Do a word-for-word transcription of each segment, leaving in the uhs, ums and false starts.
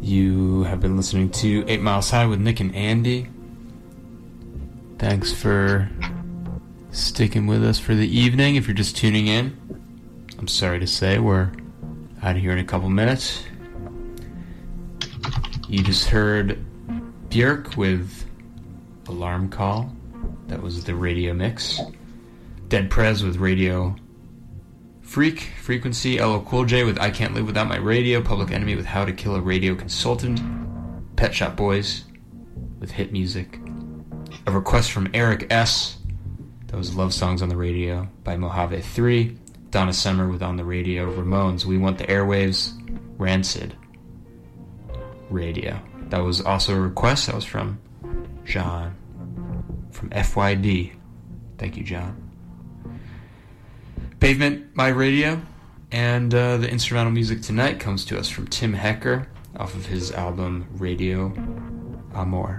You have been listening to Eight Miles High with Nick and Andy. Thanks for sticking with us for the evening. If you're just tuning in, I'm sorry to say we're out of here in a couple minutes. You just heard Björk with Alarm Call. That was the radio mix. Dead Prez with Radio Freak Frequency. L L Cool J with I Can't Live Without My Radio. Public Enemy with How to Kill a Radio Consultant. Pet Shop Boys with Hit Music. A request from Eric S. That was Love Songs on the Radio by Mojave three. Donna Summer with On the Radio. Ramones, We Want the Airwaves. Rancid Radio. That was also a request. That was from John from F Y D. Thank you, John. Pavement, My Radio. And uh, the instrumental music tonight comes to us from Tim Hecker off of his album Radio Amor.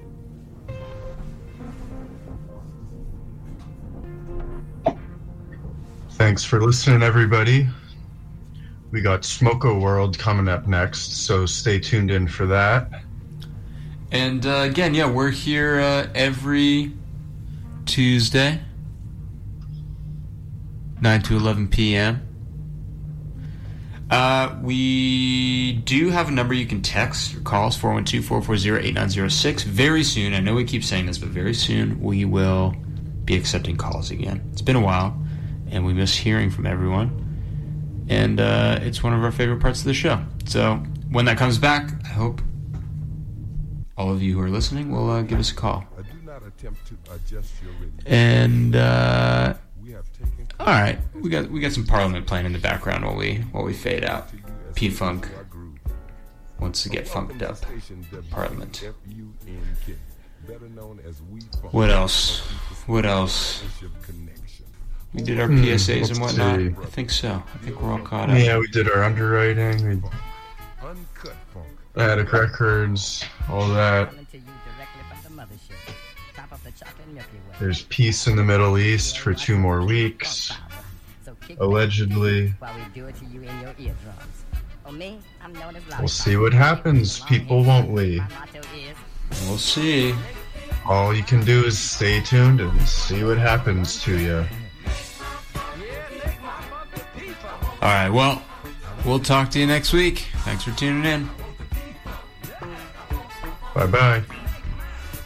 Thanks for listening, everybody. We got Smoko World coming up next, so stay tuned in for that. And uh, again, yeah, we're here uh, every Tuesday, nine to eleven p.m. Uh, we do have a number you can text or call us, four one two, four four zero, eight nine zero six. Very soon, I know we keep saying this, but very soon we will be accepting calls again. It's been a while, and we miss hearing from everyone. And uh, it's one of our favorite parts of the show. So when that comes back, I hope all of you who are listening will uh, give us a call. I do not attempt to adjust your rhythm. And uh, all right, we got we got some Parliament playing in the background while we while we fade out. P-Funk wants to get funked up. Parliament. What else? What else? We did our P S As mm, and whatnot. See. I think so. I think we're all caught up. Yeah, we did our underwriting. We Attic Records, all that. There's peace in the Middle East for two more weeks. Allegedly. We'll see what happens, people, won't we? We'll see. All you can do is stay tuned and see what happens to you. All right, well, we'll talk to you next week. Thanks for tuning in. Bye-bye.